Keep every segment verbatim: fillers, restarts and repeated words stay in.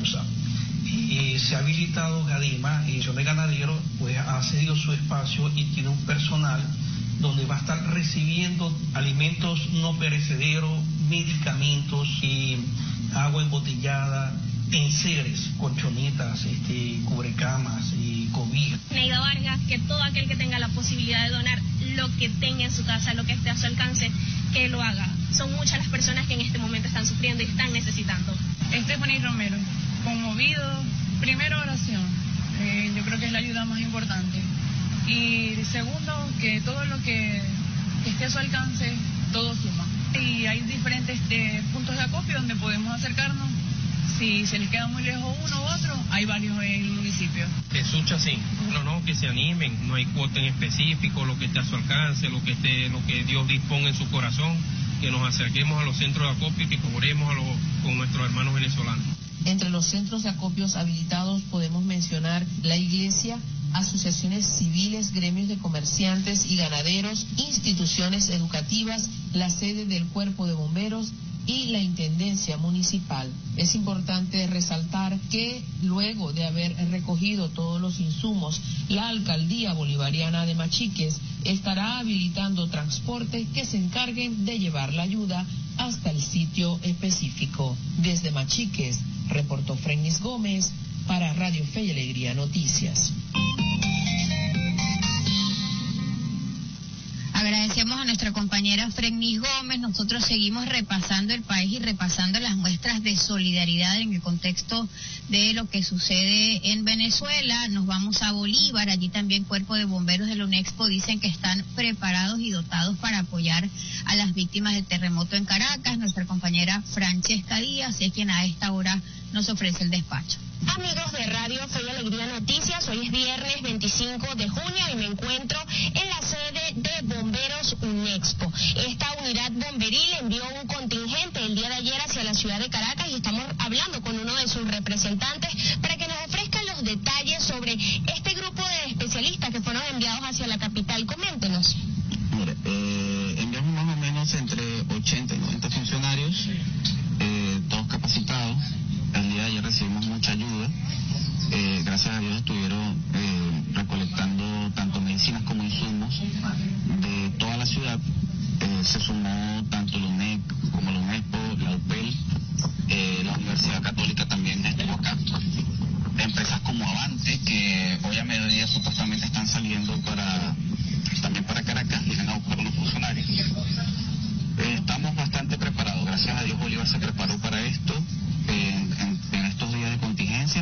causa. Eh, se ha habilitado Gadima, y de Ganadero pues ha cedido su espacio y tiene un personal donde va a estar recibiendo alimentos no perecederos, medicamentos y agua embotellada, enseres, colchonetas, este, cubrecamas y cobijas. Neida Vargas, que todo aquel que tenga la posibilidad de donar lo que tenga en su casa, lo que esté a su alcance, que lo haga. Son muchas las personas que en este momento están sufriendo y están necesitando. Stephanie Romero, conmovido, primero oración, eh, yo creo que es la ayuda más importante. Y segundo, que todo lo que, que esté a su alcance, todo suma. Y hay diferentes eh, puntos de acopio donde podemos acercarnos. Si se les queda muy lejos uno u otro, hay varios en el municipio. Jesús Chacín, no, no, que se animen, no hay cuota en específico, lo que esté a su alcance, lo que esté, lo que Dios disponga en su corazón, que nos acerquemos a los centros de acopio y que colaboremos a los, con nuestros hermanos venezolanos. Entre los centros de acopios habilitados podemos mencionar la iglesia, asociaciones civiles, gremios de comerciantes y ganaderos, instituciones educativas, la sede del Cuerpo de Bomberos y la Intendencia Municipal. Es importante resaltar que luego de haber recogido todos los insumos, la Alcaldía Bolivariana de Machiques estará habilitando transporte que se encarguen de llevar la ayuda hasta el sitio específico. Desde Machiques, reportó Frenis Gómez para Radio Fe y Alegría Noticias. Agradecemos a nuestra compañera Frenis Gómez. Nosotros seguimos repasando el país y repasando las muestras de solidaridad en el contexto de lo que sucede en Venezuela. Nos vamos a Bolívar, allí también Cuerpo de Bomberos de la UNEXPO dicen que están preparados y dotados para apoyar a las víctimas del terremoto en Caracas. Nuestra compañera Francesca Díaz es quien a esta hora nos ofrece el despacho. Amigos de Radio Fe y Alegría Noticias, hoy es viernes veinticinco de junio y me encuentro en la sede de Bomberos UNEXPO. Esta unidad bomberil envió un contingente el día de ayer hacia la ciudad de Caracas y estamos hablando con uno de sus representantes para que nos ofrezcan los detalles sobre este grupo de especialistas que fueron enviados hacia la capital. Coméntenos. Mire, eh, enviamos más o menos entre ochenta y noventa funcionarios, eh, todos capacitados. El día de ayer recibimos mucha ayuda, eh, gracias a Dios estuvieron eh, recolectando tanto medicinas como insumos de toda la ciudad. Eh, se sumó tanto la U N E C como la UNEXPO, la U P E L, eh, la Universidad Católica también estuvo acá. Empresas como Avante, que hoy a mediodía supuestamente están saliendo para también para Caracas, vienen a buscar unos funcionarios. Eh, estamos bastante preparados, gracias a Dios Bolívar se preparó para esto. En, en, en estos días de contingencia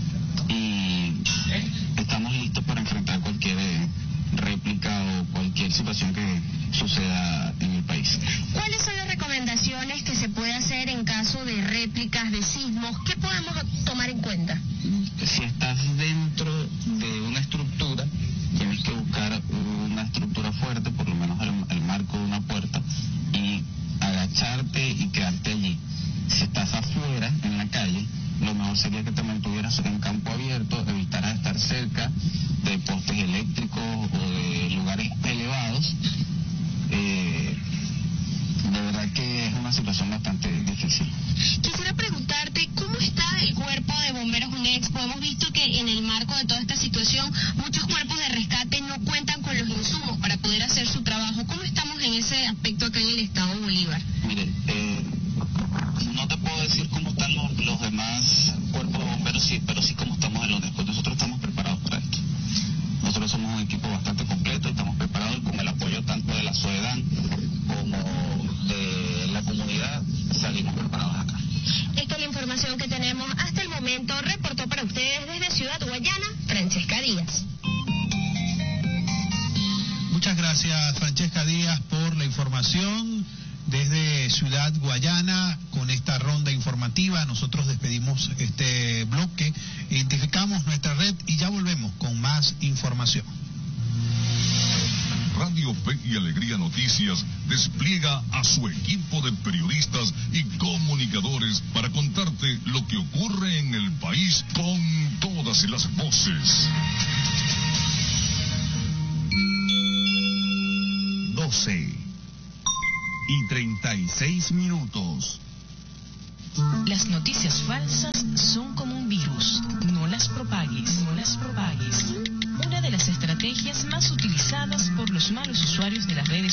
y estamos listos para enfrentar cualquier eh, réplica o cualquier situación que suceda en el país. ¿Cuáles son las recomendaciones que se puede hacer en caso de réplicas, de sismos? ¿Qué podemos tomar en cuenta? Si estás dentro de una estructura, tienes que buscar una estructura fuerte, por lo menos el, el marco de una puerta, y agacharte y quedarte allí. Si estás afuera, en la calle, lo mejor sería que te mantuvieras en campo abierto, evitaras estar cerca de postes eléctricos o de lugares elevados. Eh, de verdad que es una situación bastante difícil. Quisiera preguntarte, ¿cómo está el Cuerpo de Bomberos UNEXPO? Hemos visto que en el marco de toda esta situación, muchos cuerpos de rescate no cuentan con los insumos para poder hacer su trabajo. ¿Cómo estamos en ese aspecto acá en el estado de Bolívar? Mire, eh, no te puedo decir cómo están los, los demás cuerpos de bomberos, sí, pero sí cómo estamos en los UNEXPO. Nosotros estamos preparados para esto. Nosotros somos un equipo bastante completo y estamos preparados con el apoyo tanto de la SOEDAN como de la comunidad. Salimos preparados acá. Esta es la información que tenemos hasta el momento. Reportó para ustedes desde Ciudad Guayana, Francesca Díaz. Muchas gracias, Francesca Díaz, por la información desde Ciudad Guayana. Con esta ronda informativa nosotros despedimos este bloque, identificamos nuestra red y ya volvemos con más información. Radio Fe y Alegría Noticias despliega a su equipo de periodistas y comunicadores para contarte lo que ocurre en el país con todas las voces. doce y treinta y seis minutos. Las noticias falsas son como un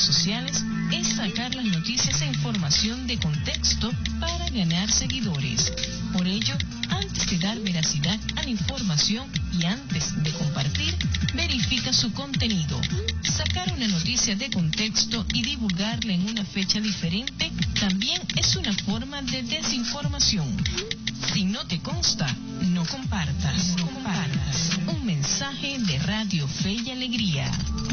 redes sociales es sacar las noticias e información de contexto para ganar seguidores. Por ello, antes de dar veracidad a la información y antes de compartir, verifica su contenido. Sacar una noticia de contexto y divulgarla en una fecha diferente también es una forma de desinformación. Si no te consta, no compartas. No compartas. Un mensaje de Radio Fe y Alegría.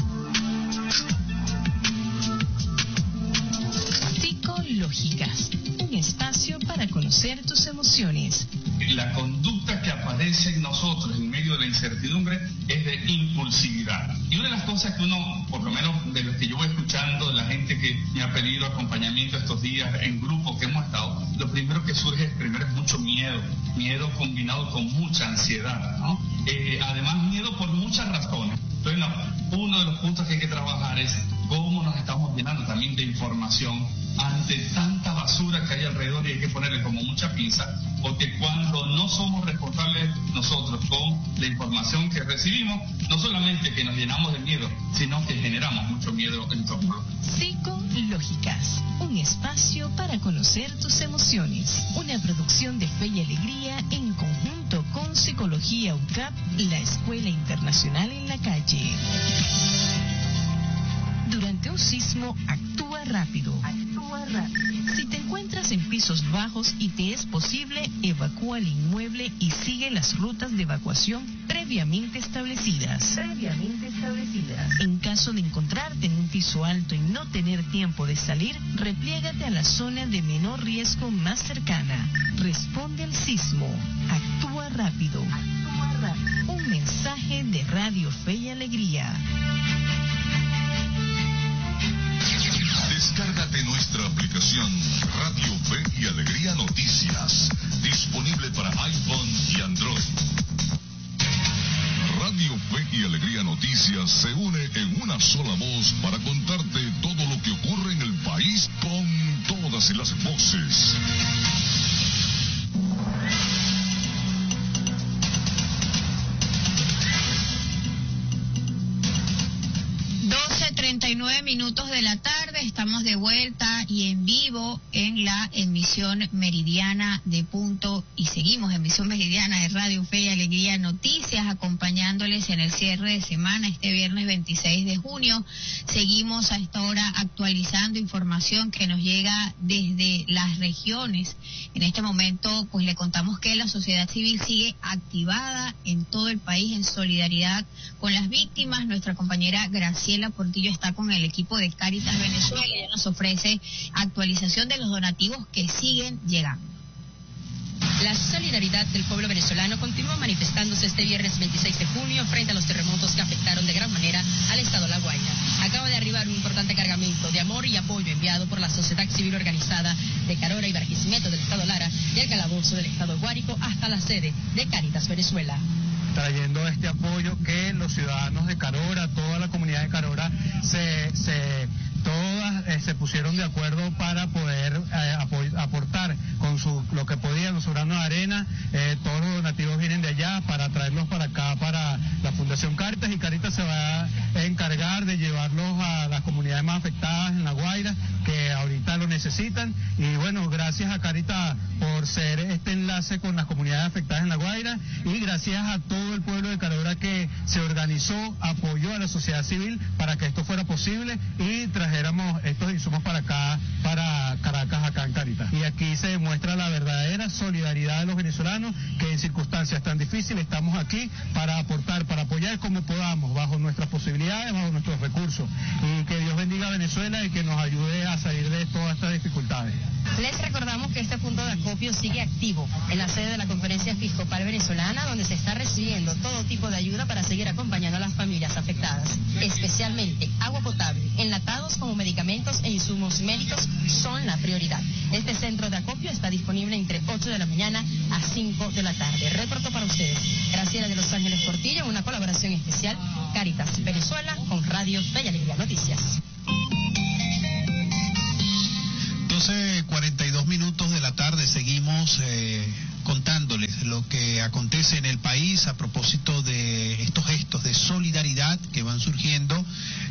Psicológicas, un espacio para conocer tus emociones. La conducta que aparece en nosotros en medio de la incertidumbre es de impulsividad. Y una de las cosas que uno, por lo menos de lo que yo voy escuchando, de la gente que me ha pedido acompañamiento estos días en grupos que hemos estado, lo primero que surge es, primero es mucho miedo, miedo combinado con mucha ansiedad, ¿no? Eh, además miedo por muchas razones. Entonces, no, uno de los puntos que hay que trabajar es cómo nos estamos llenando también de información ante tanta basura que hay alrededor, y hay que ponerle como mucha pinza, porque cuando no somos responsables nosotros con la información que recibimos, no solamente que nos llenamos de miedo, sino que generamos mucho miedo en torno. Psicológicas, un espacio para conocer tus emociones. Una producción de Fe y Alegría en conjunto con Psicología U C A P, la Escuela Internacional en la Calle. Durante un sismo, actúa rápido. Actúa rápido. Si te encuentras en pisos bajos y te es posible, evacúa el inmueble y sigue las rutas de evacuación previamente establecidas. Previamente establecidas. En caso de encontrarte en un piso alto y no tener tiempo de salir, repliégate a la zona de menor riesgo más cercana. Responde al sismo. Actúa rápido. Actúa rápido. Un mensaje de Radio Fe y Alegría. Descárgate nuestra aplicación Radio Fe y Alegría Noticias, disponible para iPhone y Android. Radio Fe y Alegría Noticias se une en una sola voz para contarte todo lo que ocurre en el país con todas las voces. treinta y nueve minutos de la tarde, estamos de vuelta y en vivo en la emisión meridiana de Punto, y seguimos emisión meridiana de Radio Fe y Alegría Noticias, acompañándoles en el cierre de semana este viernes veintiséis de junio. Seguimos a esta hora actualizando información que nos llega desde las regiones. En este momento, pues le contamos que la sociedad civil sigue activada en todo el país en solidaridad con las víctimas. Nuestra compañera Graciela Portillo está con el equipo de Cáritas Venezuela y nos ofrece actualización de los donativos que siguen llegando. La solidaridad del pueblo venezolano continúa manifestándose este viernes veintiséis de junio frente a los terremotos que afectaron de gran manera al estado de La Guaira. Acaba de arribar un importante cargamento de amor y apoyo enviado por la sociedad civil organizada de Carora y Barquisimeto del estado Lara y el Calabozo del estado Guárico hasta la sede de Cáritas Venezuela. Trayendo este apoyo que los ciudadanos de Carora, toda la comunidad de Carora, se, se todas eh, se pusieron de acuerdo para poder eh, apoy, aportar con su lo que podían, los granos de arena. Eh, todos los donativos vienen de allá para traerlos para acá, para la Fundación Cáritas, y Cáritas se va a encargar de llevarlos a las comunidades más afectadas en La Guaira, que ahorita lo necesitan. Y bueno, gracias a Cáritas por ser este enlace con las comunidades afectadas en La Guaira, y gracias a todo el pueblo de Carora que se organizó, apoyó a la sociedad civil para que esto fuera posible y trajéramos estos insumos para acá, para Caracas, acá en Cáritas. Y aquí se demuestra la verdadera solidaridad de los venezolanos, que en circunstancias tan difíciles estamos aquí para aportar, para apoyar como podamos, bajo nuestras posibilidades, bajo nuestros recursos. Y que Dios bendiga a Venezuela y que nos ayude a salir de todas estas dificultades. Les recordamos que este punto de acopio sigue activo en la sede de la Conferencia Episcopal Venezolana, donde se está recibiendo todo tipo de ayuda para seguir acompañando a las familias afectadas, especialmente agua potable, enlatados como medicamentos e insumos médicos son la prioridad. Este centro de acopio está disponible entre ocho de la mañana a cinco de la tarde. Reporto para ustedes Graciela de Los Ángeles Portillo, una colaboración especial Cáritas Venezuela con Radio Fe y Alegría Noticias. doce cuarenta y dos minutos de la tarde, seguimos eh, contándoles lo que acontece en el país a propósito de estos gestos de solidaridad que van surgiendo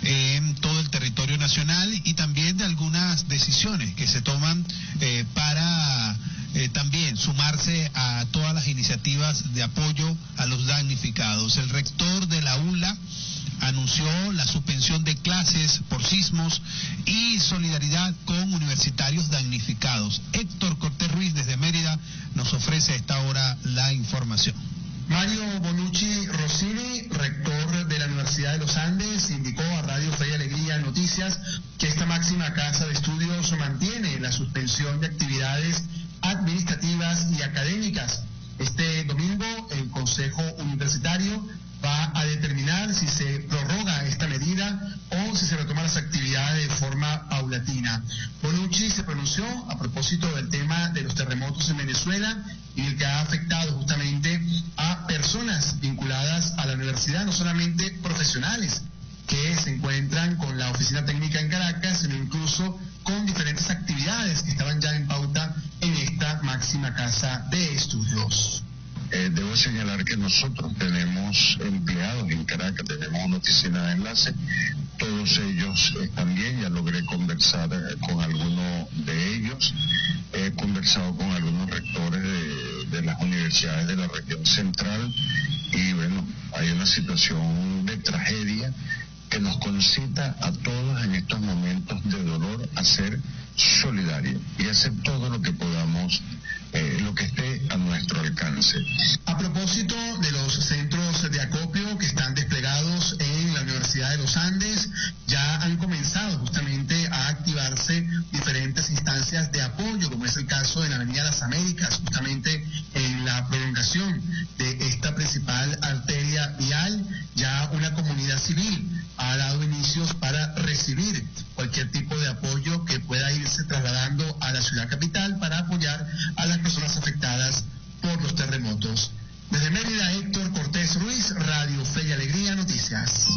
en todo el territorio nacional y también de algunas decisiones que se toman eh, para eh, también sumarse a todas las iniciativas de apoyo a los damnificados. El rector de la U L A anunció la suspensión de clases por sismos y solidaridad con universitarios damnificados. Héctor Cortés Ruiz desde Mérida nos ofrece a esta hora la información. Mario Bonucci Rossini, rector de la Universidad de los Andes, indicó a Radio Fe y Alegría Noticias que esta máxima casa de estudios mantiene la suspensión de actividades administrativas y académicas. Este domingo el Consejo Universitario va a determinar si se prorroga esta medida o si se retoman las actividades de forma paulatina. Bonucci se pronunció a propósito del tema de los terremotos en Venezuela y el que ha afectado justamente a personas vinculadas a la universidad, no solamente profesionales que se encuentran con la oficina técnica en Caracas, sino incluso con diferentes actividades que estaban ya en pauta en esta máxima casa de estudios. Eh, debo señalar que nosotros tenemos empleados en Caracas, tenemos una oficina de enlace, todos ellos están bien, ya logré conversar eh, con algunos de ellos, he conversado con algunos rectores de, de las universidades de la región central y bueno, hay una situación de tragedia que nos concita a todos en estos momentos de dolor a ser solidarios y hacer todo lo que podamos, eh, lo que esté a nuestro alcance. A propósito de los centros de acopio que están desplegados en la Universidad de los Andes, ya han comenzado justamente a activarse diferentes instancias de apoyo, como es el caso de la Avenida Las Américas, justamente en la prolongación de esta principal arteria vial. Ya una comunidad civil ha dado inicios para recibir cualquier tipo de apoyo que pueda irse trasladando a la ciudad capital para apoyar a las personas afectadas por los terremotos. Desde Mérida, Héctor Cortés Ruiz, Radio Fe y Alegría Noticias.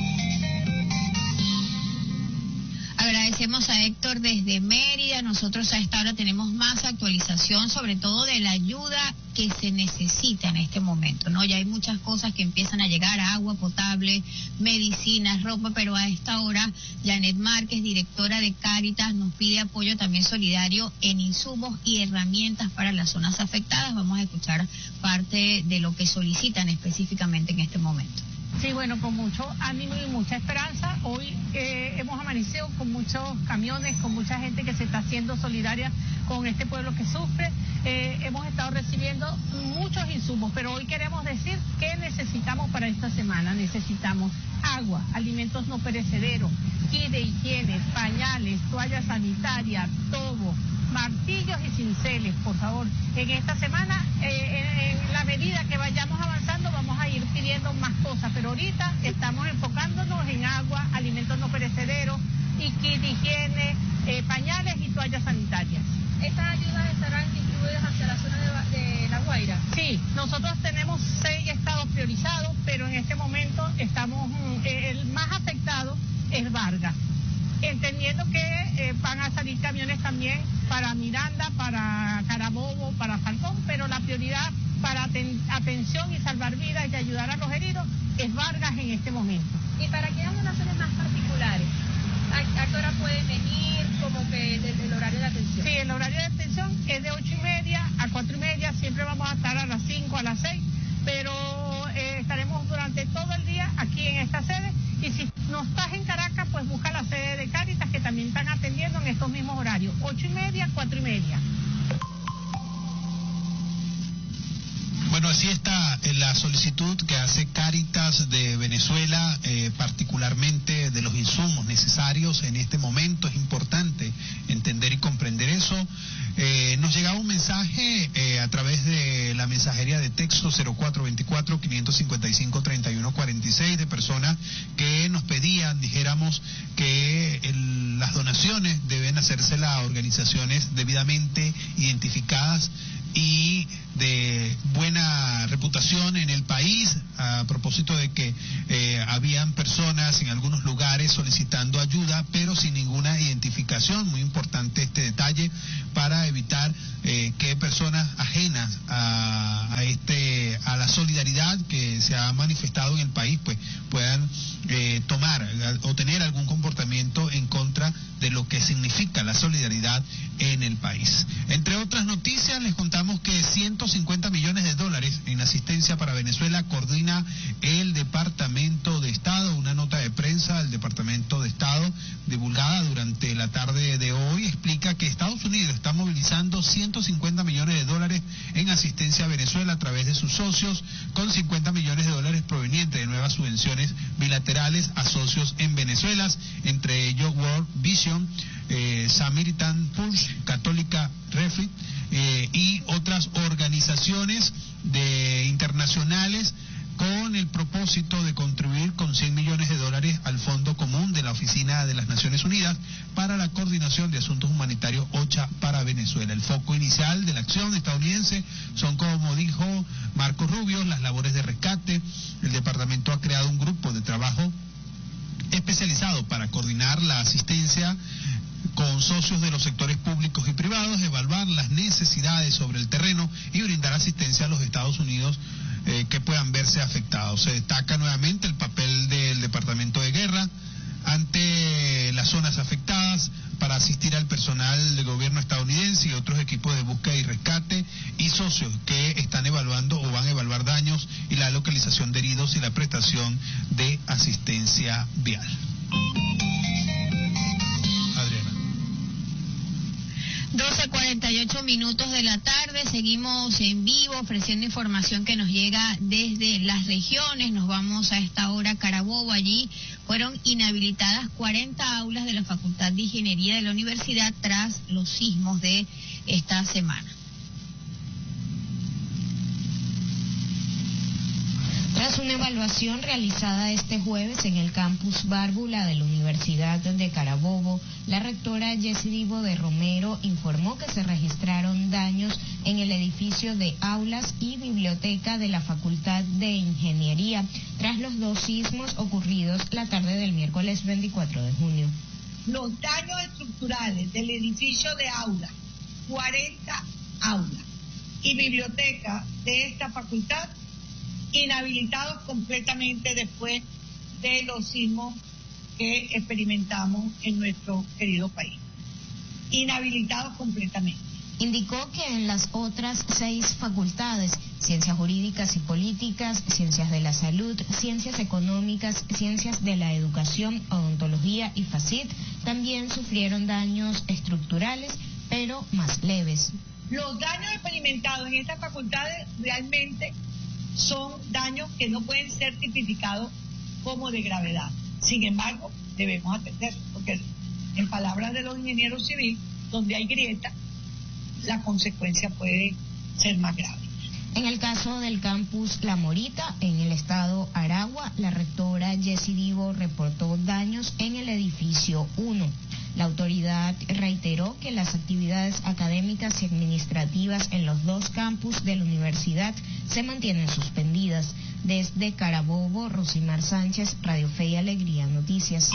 Agradecemos a Héctor desde Mérida. Nosotros a esta hora tenemos más actualización, sobre todo de la ayuda que se necesita en este momento, ¿no? Ya hay muchas cosas que empiezan a llegar, agua potable, medicinas, ropa, pero a esta hora Janet Márquez, directora de Cáritas, nos pide apoyo también solidario en insumos y herramientas para las zonas afectadas. Vamos a escuchar parte de lo que solicitan específicamente en este momento. Sí, bueno, con mucho ánimo y mucha esperanza. Hoy eh, hemos amanecido con muchos camiones, con mucha gente que se está haciendo solidaria con este pueblo que sufre. Eh, hemos estado recibiendo muchos insumos, pero hoy queremos decir qué necesitamos para esta semana. Necesitamos agua, alimentos no perecederos, kit de higiene, pañales, toallas sanitarias, tobo, martillos y cinceles, por favor. En esta semana, eh, en, en la medida que vayamos avanzando, vamos a ir pidiendo más cosas, pero ahorita estamos enfocándonos en agua, alimentos no perecederos y kit de higiene, eh, pañales y toallas sanitarias. ¿Estas ayudas estarán distribuidas hacia la zona de, de La Guaira? Sí, nosotros tenemos seis estados priorizados, pero en este momento estamos, eh, el más afectado es Vargas, entendiendo que eh, van a salir camiones también para Miranda, para Carabobo, para Falcón, pero la prioridad para aten atención y salvar vidas y ayudar a los heridos es Vargas en este momento. ¿Y para aquellas donaciones más particulares? ¿A, a qué hora pueden venir? Como que desde el horario de atención. Sí, el horario de atención es de ocho y media a cuatro y media, siempre vamos a estar a las cinco, a las seis, pero eh, estaremos durante todo el día aquí en esta sede. Y si no estás en Caracas, pues busca la sede de Cáritas, que también están atendiendo en estos mismos horarios, ocho y media, cuatro y media. Bueno, así está la solicitud que hace Cáritas de Venezuela, eh, particularmente de los insumos necesarios en este momento. Es importante entender y comprender eso. Eh, nos llegaba un mensaje eh, a través de la mensajería de texto cero cuatro veinticuatro, quinientos cincuenta y cinco, treinta y uno cuarenta y seis de personas que nos pedían, dijéramos, que el, las donaciones deben hacérselas a organizaciones debidamente identificadas y de buena reputación en el país, a propósito de que eh, habían personas en algunos lugares solicitando ayuda, pero sin ninguna identificación. Muy importante este detalle para evitar eh, que personas ajenas a, a este a la solidaridad que se ha manifestado en el país pues puedan eh, tomar o tener algún comportamiento en contra de lo que significa la solidaridad en el país. Entre otras noticias, les contamos que ciento cincuenta millones de dólares en asistencia para Venezuela coordina el Departamento de Estado. Una nota de prensa del Departamento de Estado divulgada durante la tarde de hoy explica que Estados Unidos está movilizando ciento cincuenta millones de dólares en asistencia a Venezuela a través de sus socios, con cincuenta millones de dólares provenientes de nuevas subvenciones bilaterales a socios en Venezuela, entre ellos World Vision, eh, Samaritan Purse, Católica Refit eh, y otras organizaciones de internacionales, con el propósito de contribuir con cien millones de dólares al Fondo Común de la Oficina de las Naciones Unidas para la Coordinación de Asuntos Humanitarios OCHA para Venezuela. El foco inicial de la acción estadounidense son, como dijo Marco Rubio, las labores de rescate. El departamento ha creado un grupo de trabajo especializado para coordinar la asistencia con socios de los sectores públicos y privados, evaluar las necesidades sobre el terreno y brindar asistencia a los Estados Unidos eh, que puedan verse afectados. Se destaca nuevamente el papel del Departamento de Guerra ante las zonas afectadas para asistir al personal del gobierno estadounidense y otros equipos de búsqueda y rescate y socios que están evaluando o van a evaluar daños y la localización de heridos y la prestación de asistencia vial. doce cuarenta y ocho minutos de la tarde, seguimos en vivo ofreciendo información que nos llega desde las regiones. Nos vamos a esta hora a Carabobo. Allí fueron inhabilitadas cuarenta aulas de la Facultad de Ingeniería de la universidad tras los sismos de esta semana. Tras una evaluación realizada este jueves en el campus Bárbula de la Universidad de Carabobo, la rectora Yesidivo de Romero informó que se registraron daños en el edificio de aulas y biblioteca de la Facultad de Ingeniería tras los dos sismos ocurridos la tarde del miércoles veinticuatro de junio. Los daños estructurales del edificio de aulas, cuarenta aulas y biblioteca de esta facultad, inhabilitados completamente después de los sismos que experimentamos en nuestro querido país. Inhabilitados completamente. Indicó que en las otras seis facultades, Ciencias Jurídicas y Políticas, Ciencias de la Salud, Ciencias Económicas, Ciencias de la Educación, Odontología y FACIT, también sufrieron daños estructurales, pero más leves. Los daños experimentados en estas facultades realmente son daños que no pueden ser tipificados como de gravedad. Sin embargo, debemos atender, porque en palabras de los ingenieros civiles, donde hay grieta, la consecuencia puede ser más grave. En el caso del campus La Morita, en el estado Aragua, la rectora Yesidivo reportó daños en el edificio uno. La autoridad reiteró que las actividades académicas y administrativas en los dos campus de la universidad se mantienen suspendidas. Desde Carabobo, Rosimar Sánchez, Radio Fe y Alegría Noticias.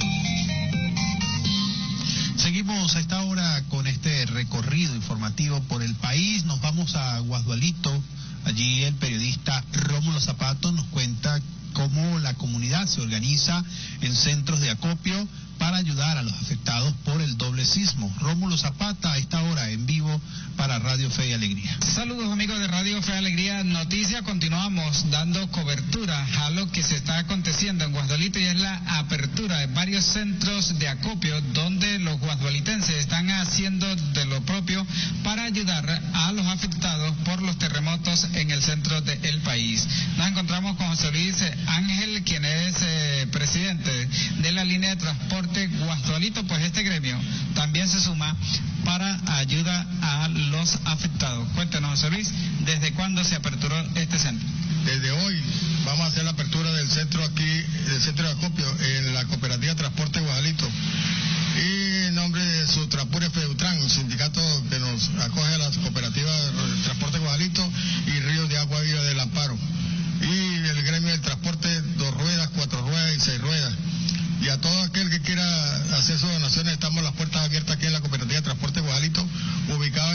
Seguimos a esta hora con este recorrido informativo por el país. Nos vamos a Guasdualito. Allí el periodista Rómulo Zapato nos cuenta cómo la comunidad se organiza en centros de acopio para ayudar a los afectados por el doble sismo. Rómulo Zapata a esta hora en vivo para Radio Fe y Alegría. Saludos amigos de Radio Fe y Alegría Noticias. Continuamos dando cobertura a lo que se está aconteciendo en Guasdualito y es la apertura de varios centros de acopio donde los guasdualitenses están haciendo de lo propio para ayudar a los afectados por los terremotos en el centro del país. Nos encontramos con José Luis Ángel, quien es eh, presidente de la línea de transporte Guasdualito. Pues este gremio también se suma para ayuda a los afectados. Cuéntenos, José Luis, ¿desde cuándo se aperturó este centro? Desde hoy vamos a hacer la apertura del centro aquí, del centro de acopio en la cooperativa Transporte Guasdualito. Y en nombre de su Transpure Feutran, un sindicato que nos acoge a las cooperativas Transporte Guasdualito y Ríos de Agua Viva del Amparo. Y el gremio del transporte, dos ruedas, cuatro ruedas y seis ruedas. Y a todo aquel que quiera hacer sus donaciones, estamos las puertas abiertas aquí en la cooperativa de Transporte Guasdualito, ubicado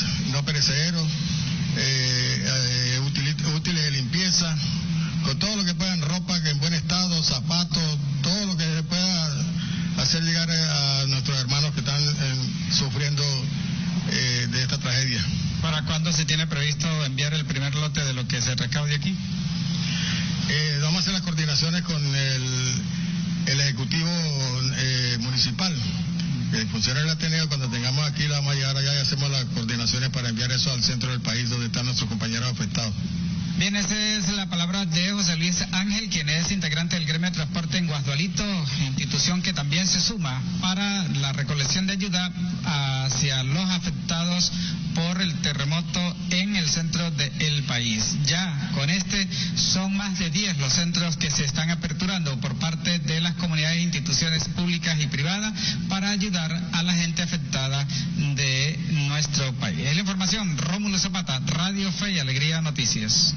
no perecederos, eh, eh, útiles, útiles de limpieza, con todo lo que puedan, ropa que en buen estado, zapatos, todo lo que se pueda hacer llegar a nuestros hermanos que están eh, sufriendo eh, de esta tragedia. ¿Para cuándo se tiene previsto enviar el primer lote de lo que se recaude aquí? Eh, vamos a hacer las coordinaciones con el, el Ejecutivo eh, Municipal. El funcionario del Ateneo, cuando tengamos aquí, la vamos a llegar allá y hacemos las coordinaciones para enviar eso al centro del país donde están nuestros compañeros afectados. Bien, esa es la palabra de José Luis Ángel, quien es integrante del gremio de transporte en Guasdualito, institución que también se suma para la recolección de ayuda hacia los afectados por el terremoto en el centro del país. Ya con este son más de diez los centros que se están aperturando por parte de las comunidades e instituciones públicas y privadas para ayudar a la gente afectada de nuestro país. Es la información, Rómulo Zapata, Radio Fe y Alegría Noticias.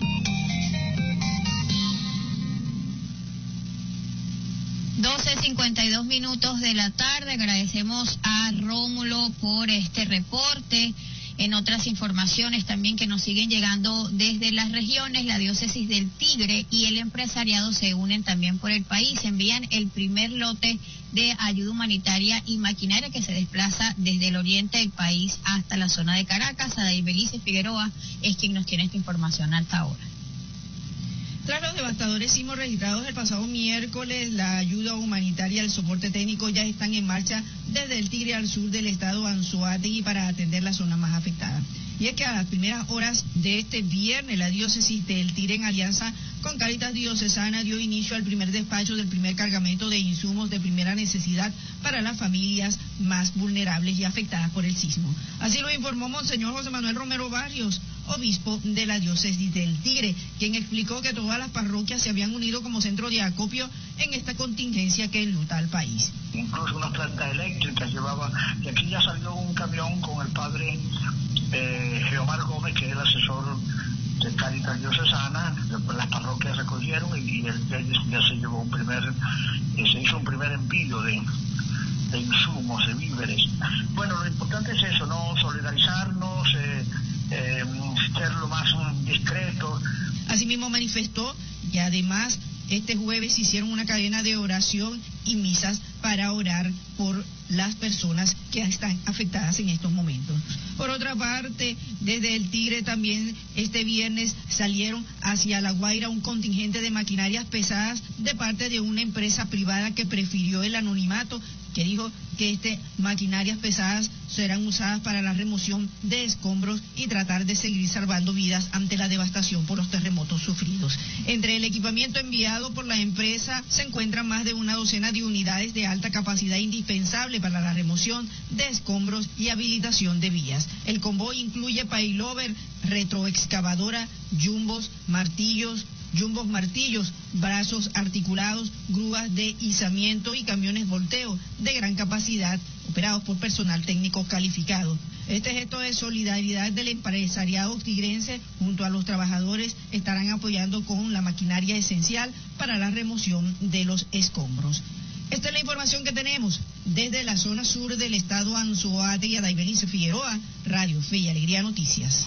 doce cincuenta y dos minutos de la tarde. Agradecemos a Rómulo por este reporte. En otras informaciones también que nos siguen llegando desde las regiones, la diócesis del Tigre y el empresariado se unen también por el país. Envían el primer lote de ayuda humanitaria y maquinaria que se desplaza desde el oriente del país hasta la zona de Caracas. Adaibelice Figueroa es quien nos tiene esta información hasta ahora. Tras los devastadores sismos registrados el pasado miércoles, la ayuda humanitaria y el soporte técnico ya están en marcha desde el Tigre al sur del estado Anzoátegui para atender la zona más afectada. Y es que a las primeras horas de este viernes, la diócesis del Tigre, en alianza con Cáritas Diocesana, dio inicio al primer despacho del primer cargamento de insumos de primera necesidad para las familias más vulnerables y afectadas por el sismo. Así lo informó Monseñor José Manuel Romero Barrios, obispo de la diócesis del Tigre, quien explicó que todas las parroquias se habían unido como centro de acopio en esta contingencia que enluta al país. Incluso una planta eléctrica llevaba, y aquí ya salió un camión con el padre eh, Geomar Gómez, que es el asesor de Cáritas Diocesana. Las parroquias recogieron y, y él ya, ya se llevó un primer, eh, se hizo un primer envío de, de insumos, de víveres. Bueno, lo importante es eso, no solidarizarnos, eh, eh, ser lo más discreto. Asimismo manifestó y además este jueves hicieron una cadena de oración y misas para orar por las personas que están afectadas en estos momentos. Por otra parte, desde el Tigre también este viernes salieron hacia La Guaira un contingente de maquinarias pesadas de parte de una empresa privada que prefirió el anonimato, que dijo que este maquinarias pesadas serán usadas para la remoción de escombros y tratar de seguir salvando vidas ante la devastación por los terremotos sufridos. Entre el equipamiento enviado por la empresa se encuentran más de una docena de unidades de alta capacidad indispensable para la remoción de escombros y habilitación de vías. El convoy incluye paylover, retroexcavadora, jumbos, martillos, jumbos martillos, brazos articulados, grúas de izamiento y camiones volteo de gran capacidad operados por personal técnico calificado. Este gesto de solidaridad del empresariado tigrense junto a los trabajadores estarán apoyando con la maquinaria esencial para la remoción de los escombros. Esta es la información que tenemos desde la zona sur del estado Anzoátegui. Adaibelice Figueroa, Radio Fe y Alegría Noticias.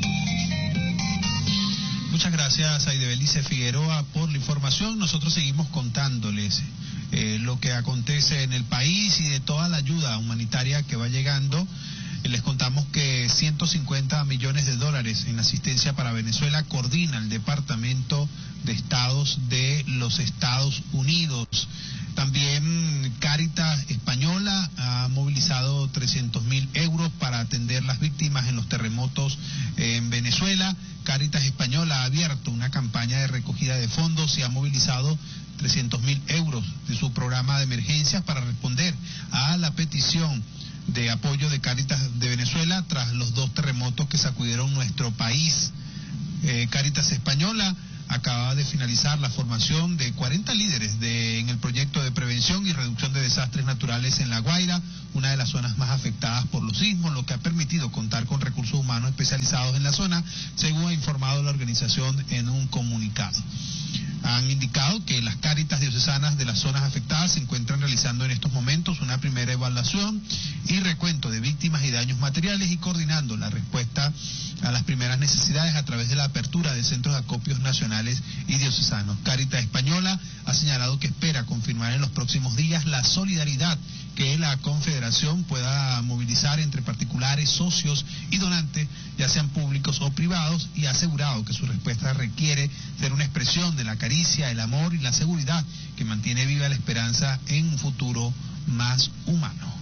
Muchas gracias a Adaibelice Figueroa por la información. Nosotros seguimos contándoles eh, lo que acontece en el país y de toda la ayuda humanitaria que va llegando. Les contamos que ciento cincuenta millones de dólares en asistencia para Venezuela coordina el Departamento de Estados de los Estados Unidos. También Cáritas Española ha movilizado trescientos mil euros para atender las víctimas en los terremotos en Venezuela. Cáritas Española ha abierto una campaña de recogida de fondos y ha movilizado trescientos mil euros de su programa de emergencias para responder a la petición de apoyo de Cáritas de Venezuela tras los dos terremotos que sacudieron nuestro país. Eh, Cáritas Española acaba de finalizar la formación de cuarenta líderes de, en el proyecto de prevención y reducción de desastres naturales en La Guaira, una de las zonas más afectadas por los sismos, lo que ha permitido contar con recursos humanos especializados en la zona, según ha informado la organización en un comunicado. Han indicado que las Cáritas diocesanas de las zonas afectadas se encuentran realizando en estos momentos una primera evaluación y recuento de víctimas y daños materiales y coordinando la respuesta a las primeras necesidades a través de la apertura de centros de acopios nacionales y diocesanos. Cáritas Española ha señalado que espera confirmar en los próximos días la solidaridad que la Confederación pueda movilizar entre particulares, socios y donantes, ya sean públicos o privados, y ha asegurado que su respuesta requiere ser una expresión de la caricia, el amor y la seguridad que mantiene viva la esperanza en un futuro más humano.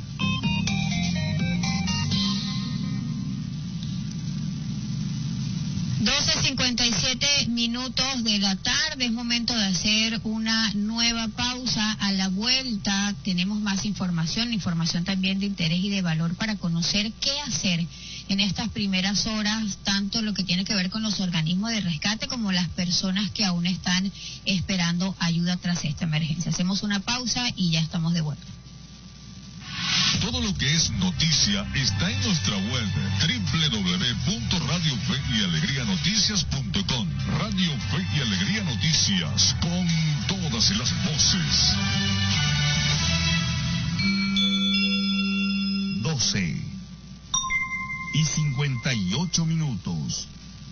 doce cincuenta y siete minutos de la tarde, es momento de hacer una nueva pausa. A la vuelta tenemos más información, información también de interés y de valor para conocer qué hacer en estas primeras horas, tanto lo que tiene que ver con los organismos de rescate como las personas que aún están esperando ayuda tras esta emergencia. Hacemos una pausa y ya estamos de vuelta. Todo lo que es noticia está en nuestra web doble u doble u doble u punto radio fe y alegría noticias punto com. Radio Fe y Alegría Noticias, con todas las voces. doce y cincuenta y ocho minutos.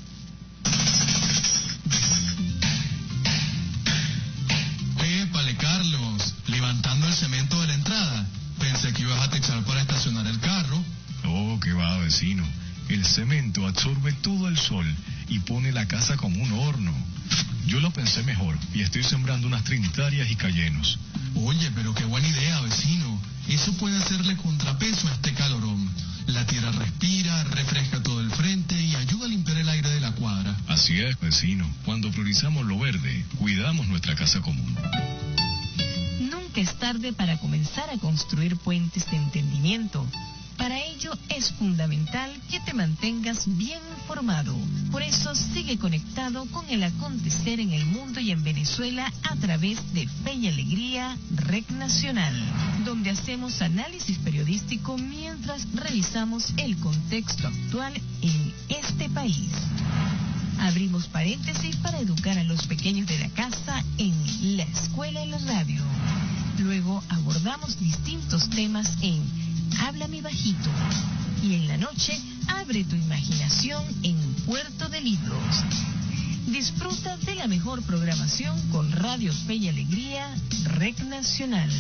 Épale, Carlos, levantando el cemento de la entrada. Pensé que ibas a techar para estacionar el carro. Oh, qué va, vecino. El cemento absorbe todo el sol y pone la casa como un horno. Yo lo pensé mejor y estoy sembrando unas trintarias y cayenos. Oye, pero qué buena idea, vecino. Eso puede hacerle contrapeso a este calorón. La tierra respira, refresca todo el frente y ayuda a limpiar el aire de la cuadra. Así es, vecino. Cuando priorizamos lo verde, cuidamos nuestra casa común. Nunca es tarde para comenzar a construir puentes de entendimiento. Para ello es fundamental que te mantengas bien informado. Por eso sigue conectado con el acontecer en el mundo y en Venezuela a través de Fe y Alegría Red Nacional, donde hacemos análisis periodístico mientras revisamos el contexto actual en este país. Abrimos paréntesis para educar a los pequeños de la casa en la escuela y la radio. Luego abordamos distintos temas en Háblame Bajito. Y en la noche, abre tu imaginación en Puerto de Libros. Disfruta de la mejor programación con Radio Fe y Alegría Red Nacional.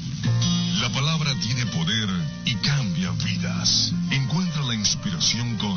La palabra tiene poder y cambia vidas. Encuentra la inspiración con